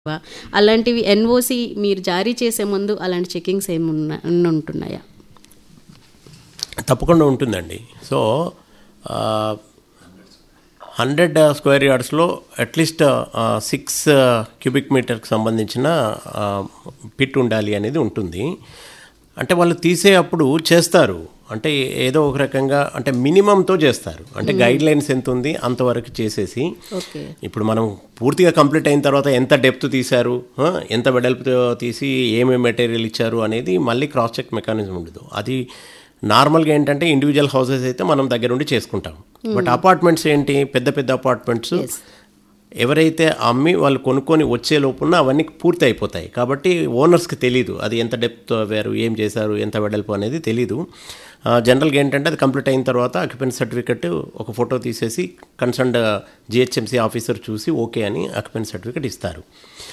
అలాంటివి ఎన్ఓసి మీరు జారీ చేసే ముందు అలాంటి చెకింగ్స్ ఉంటున్నాయా? తప్పకుండా ఉంటుందండి. సో 100 స్క్వేర్ యార్డ్స్లో అట్లీస్ట్ 6 క్యూబిక్ మీటర్కి సంబంధించిన పిట్ ఉండాలి అనేది ఉంటుంది. అంటే వాళ్ళు తీసే అప్పుడు చేస్తారు, అంటే ఏదో ఒక రకంగా అంటే మినిమంతో చేస్తారు. అంటే గైడ్ లైన్స్ ఎంత ఉంది అంతవరకు చేసేసి, ఇప్పుడు మనం పూర్తిగా కంప్లీట్ అయిన తర్వాత ఎంత డెప్త్ తీశారు, ఎంత వెడల్పుతో తీసి ఏమేమి మెటీరియల్ ఇచ్చారు అనేది మళ్ళీ క్రాస్ చెక్ మెకానిజం ఉండదు. అది నార్మల్గా ఏంటంటే ఇండివిజువల్ హౌసెస్ అయితే మనం దగ్గరుండి చేసుకుంటాం. బట్ అపార్ట్మెంట్స్ ఏంటి, పెద్ద పెద్ద అపార్ట్మెంట్స్ ఎవరైతే అమ్మి వాళ్ళు కొనుక్కొని వచ్చే లోపున అవన్నీ పూర్తి అయిపోతాయి. కాబట్టి ఓనర్స్కి తెలీదు అది ఎంత డెప్త్ వేరు, ఏం చేశారు, ఎంత వెడల్పు అనేది తెలీదు. జనరల్గా ఏంటంటే అది కంప్లీట్ అయిన తర్వాత ఆక్యుపెన్సీ సర్టిఫికెట్ ఒక ఫోటో తీసేసి కన్సర్న్డ్ జిహెచ్ఎంసీ ఆఫీసర్ చూసి ఓకే అని ఆక్యుపెన్సీ సర్టిఫికెట్ ఇస్తారు.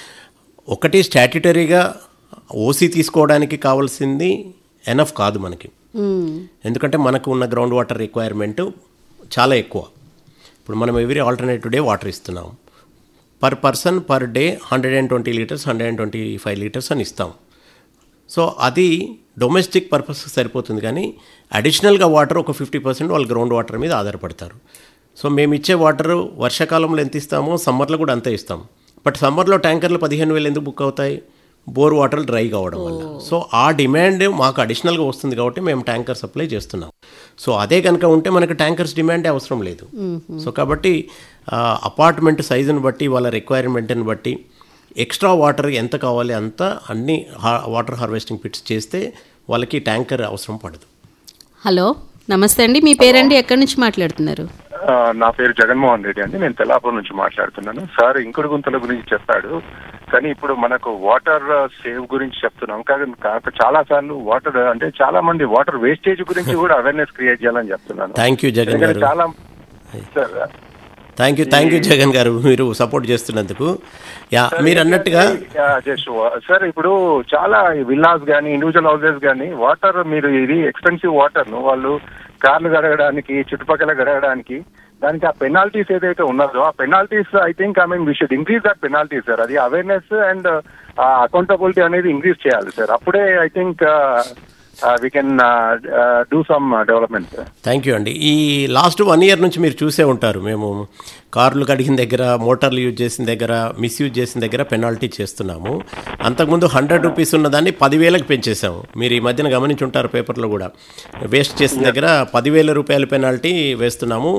ఒకటి స్టాట్యుటరీగా ఓసీ తీసుకోవడానికి కావాల్సింది ఎనఫ్ కాదు మనకి, ఎందుకంటే మనకు ఉన్న గ్రౌండ్ వాటర్ రిక్వైర్మెంట్ చాలా ఎక్కువ. ఇప్పుడు మనం ఎవ్రీ ఆల్టర్నేటివ్ డే వాటర్ ఇస్తున్నాం. Per person per day 120 litres 125 litres అని ఇస్తాం. సో అది డొమెస్టిక్ పర్పస్కి సరిపోతుంది, కానీ అడిషనల్గా వాటర్ ఒక 50% వాళ్ళు గ్రౌండ్ వాటర్ మీద ఆధారపడతారు. సో మేము ఇచ్చే వాటర్ వర్షాకాలంలో ఎంత ఇస్తామో సమ్మర్లో కూడా అంతే ఇస్తాం. బట్ సమ్మర్లో ట్యాంకర్లు 15,000 ఎందుకు బుక్ అవుతాయి? బోర్ వాటర్ డ్రై కావడం వల్ల. సో ఆ డిమాండ్ మాకు అడిషనల్గా వస్తుంది కాబట్టి మేము ట్యాంకర్ సప్లై చేస్తున్నాం. సో అదే కనుక ఉంటే మనకు ట్యాంకర్స్ డిమాండే అవసరం లేదు. సో కాబట్టి అపార్ట్మెంట్ సైజుని బట్టి వాళ్ళ రిక్వైర్మెంట్ని బట్టి ఎక్స్ట్రా వాటర్ ఎంత కావాలి అంత అన్ని వాటర్ హార్వెస్టింగ్ పిట్స్ చేస్తే వాళ్ళకి ట్యాంకర్ అవసరం పడదు. హలో, నమస్తే అండి, మీ పేరండి, ఎక్కడి నుంచి మాట్లాడుతున్నారు? నా పేరు జగన్మోహన్ రెడ్డి అండి, నేను తెల్లాపూర్ నుంచి మాట్లాడుతున్నాను. సార్ ఇంకుడు గుంతల గురించి చెప్పాడు, కానీ ఇప్పుడు మనకు వాటర్ సేవ్ గురించి చెప్తున్నాం. కాక చాలా సార్లు వాటర్ అంటే చాలా మంది వాటర్ వేస్టేజ్ గురించి కూడా అవేర్నెస్ క్రియేట్ చేయాలని చెప్తున్నాను. థ్యాంక్ యూ జగన్ గారు. చాలా థ్యాంక్ యూ జగన్ గారు, మీరు సపోర్ట్ చేస్తున్నందుకు. మీరు అన్నట్టుగా సార్ ఇప్పుడు చాలా విల్లాస్ కానీ ఇండివిజువల్ హౌసెస్ కానీ వాటర్ మీరు ఇది ఎక్స్పెన్సివ్ వాటర్ ను వాళ్ళు కార్లు గడగడానికి చుట్టుపక్కల గడగడానికి దానికి ఆ పెనాల్టీస్ ఏదైతే ఉన్నదో ఆ penalties I think we should increase that penalty sir. అది అవేర్నెస్ అండ్ అకౌంటబిలిటీ అనేది ఇంక్రీజ్ చేయాలి సార్. అప్పుడే I think we can do some development. Thank you అండి. ఈ లాస్ట్ 1 year నుంచి మీరు చూసే ఉంటారు, మేము కార్లు కడిగిన దగ్గర, మోటార్లు యూజ్ చేసిన దగ్గర, మిస్యూజ్ చేసిన దగ్గర పెనాల్టీ చేస్తున్నాము. అంతకుముందు 100 రూపీస్ ఉన్నదాన్ని 10,000కి పెంచేసాము. మీరు ఈ మధ్యన గమనించి ఉంటారు పేపర్లో కూడా. వేస్ట్ చేసిన దగ్గర 10,000 రూపాయల పెనాల్టీ వేస్తున్నాము.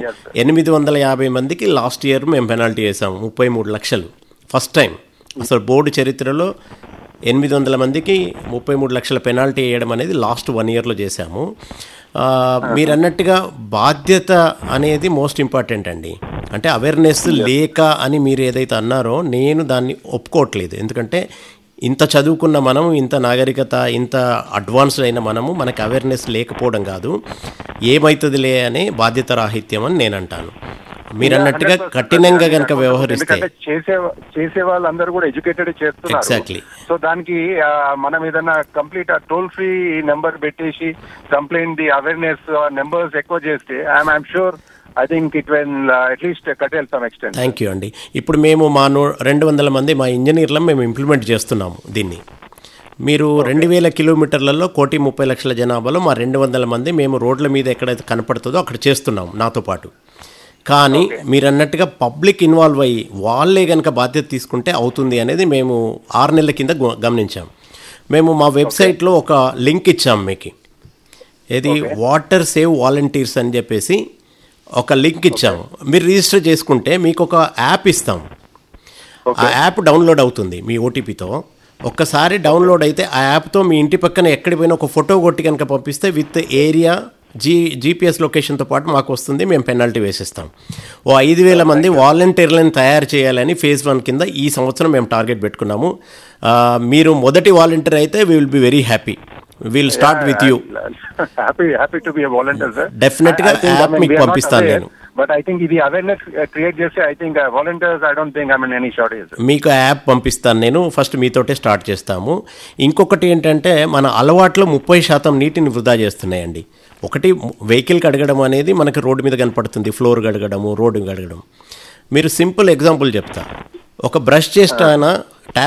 850 మందికి లాస్ట్ ఇయర్ మేము పెనాల్టీ వేసాము. 33 లక్షలు ఫస్ట్ టైం అసలు బోర్డు చరిత్రలో 800 మందికి 33 లక్షల పెనాల్టీ వేయడం అనేది లాస్ట్ 1 yearలో చేశాము. మీరు అన్నట్టుగా బాధ్యత అనేది మోస్ట్ ఇంపార్టెంట్ అండి. అంటే అవేర్నెస్ లేక అని మీరు ఏదైతే అన్నారో నేను దాన్ని ఒప్పుకోవట్లేదు. ఎందుకంటే ఇంత చదువుకున్న మనం, ఇంత నాగరికత, ఇంత అడ్వాన్స్డ్ అయిన మనకి అవేర్నెస్ లేకపోవడం కాదు, ఏమవుతుందిలే అనే బాధ్యత రాహిత్యం అని నేను అంటాను. మీరు అన్నట్టుగా కఠినంగా కనుక వ్యవహరిస్తే చేసే వాళ్ళందరూ కూడా ఎడ్యుకేటెడ్ చేస్తున్నారు. ఎగ్జాక్ట్లీ. సో దానికి మనం ఏదైనా కంప్లీట్ టోల్ ఫ్రీ నెంబర్ పెట్టేసి కంప్లైంట్ ది అవేర్నెస్ నెంబర్స్ ఎక్కువ చేస్తే I'm sure I think it will at least కటెల్ some extent. Thank you అండి. ఇప్పుడు మేము మా 200 మంది మా ఇంజనీర్లను మేము ఇంప్లిమెంట్ చేస్తున్నాము దీన్ని. మీరు 2,000 కిలోమీటర్లలో 1,30,00,000 జనాభాలో మా 200 మంది మేము రోడ్ల మీద ఎక్కడైతే కనపడుతుందో అక్కడ చేస్తున్నాము నాతో పాటు. కానీ మీరు అన్నట్టుగా పబ్లిక్ ఇన్వాల్వ్ అయ్యి వాళ్ళే కనుక బాధ్యత తీసుకుంటే అవుతుంది అనేది మేము 6 నెలల కింద గమనించాం. మేము మా వెబ్సైట్లో ఒక లింక్ ఇచ్చాము మీకు, ఏది వాటర్ సేవ్ వాలంటీర్స్ అని చెప్పేసి ఒక లింక్ ఇచ్చాము. మీరు రిజిస్టర్ చేసుకుంటే మీకు ఒక యాప్ ఇస్తాం. ఆ యాప్ డౌన్లోడ్ అవుతుంది మీ ఓటీపీతో. ఒక్కసారి డౌన్లోడ్ అయితే ఆ యాప్తో మీ ఇంటి పక్కన ఎక్కడికి పోయినా ఒక ఫోటో కొట్టి కనుక పంపిస్తే విత్ ఏరియా జీపీఎస్ లొకేషన్తో పాటు మాకు వస్తుంది. మేము పెనాల్టీ వేసిస్తాం. 5,000 మంది వాలంటీర్లను తయారు చేయాలని phase 1 కింద ఈ సంవత్సరం మేము టార్గెట్ పెట్టుకున్నాము. మీరు మొదటి వాలంటీర్ అయితే we will be very happy. Will start with you. Happy to be a volunteer sir. డెఫినెట్గా యాప్ మీకు పంపిస్తాను నేను. బట్ ఐ థింక్ ఇది అవేర్నెస్ క్రియేట్ చేస్తే I think volunteers I don't think any shortage. మీకు యాప్ పంపిస్తాను నేను. ఫస్ట్ మీతోటే స్టార్ట్ చేస్తాము. ఇంకొకటి ఏంటంటే మన అలవాట్లో 30% నీటిని వృధా చేస్తున్నాయండి. ఒకటి వెహికల్ కడగడం అనేది మనకి రోడ్డు మీద కనపడుతుంది, ఫ్లోర్ కడగడము, రోడ్డు కడగడం. మీరు సింపుల్ ఎగ్జాంపుల్ చెప్తా. ఒక బ్రష్ చేసిన